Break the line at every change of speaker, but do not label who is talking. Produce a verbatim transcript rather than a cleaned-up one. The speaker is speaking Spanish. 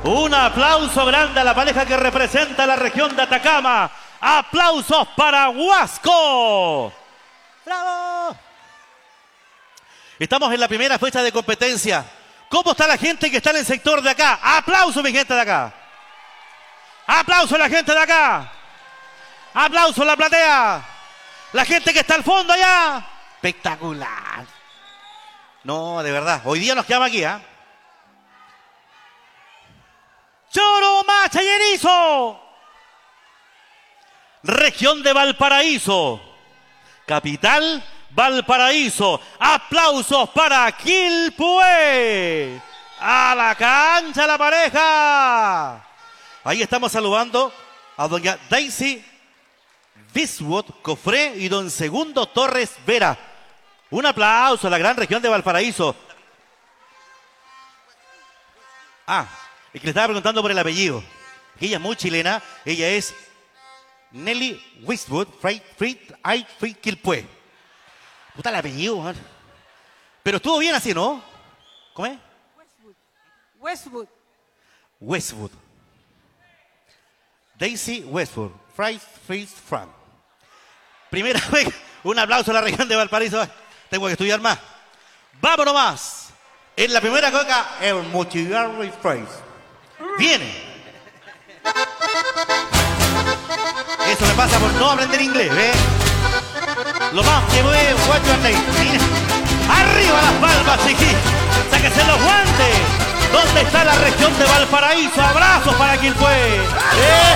Un aplauso grande a la pareja que representa la región de Atacama. ¡Aplausos para Huasco! ¡Bravo! Estamos en la primera fecha de competencia. ¿Cómo está la gente que está en el sector de acá? ¡Aplauso, mi gente de acá! ¡Aplauso a la gente de acá! ¡Aplauso a la platea! La gente que está al fondo allá. ¡Espectacular! No, de verdad. Hoy día nos quedamos aquí, ¿ah? ¿eh? Choro, Macha y Erizo. Región de Valparaíso. Capital, Valparaíso. Aplausos para Quilpué. A la cancha la pareja. Ahí estamos saludando a doña Daisy Biswood Cofré y don Segundo Torres Vera. Un aplauso a la gran región de Valparaíso. Ah, es que le estaba preguntando por el apellido. Ella es muy chilena. Ella es Nelly Westwood Fried Fried Ay Fried Quilpué. Puta el apellido, man. Pero estuvo bien así, ¿no? ¿Cómo es?
Westwood. Westwood.
Westwood. Daisy Westwood Fried Fried Frank. Primera vez. Un aplauso a la región de Valparaíso. Tengo que estudiar más. Vámonos más. En la primera coca, el Mochigarry Phrase. Viene. Eso me pasa por no aprender inglés, ¿eh? Lo más que mueve, what your name. Arriba las palmas, chiquis. Sáquense los guantes. ¿Dónde está la región de Valparaíso? Abrazos para Quilpué. ¡Eh!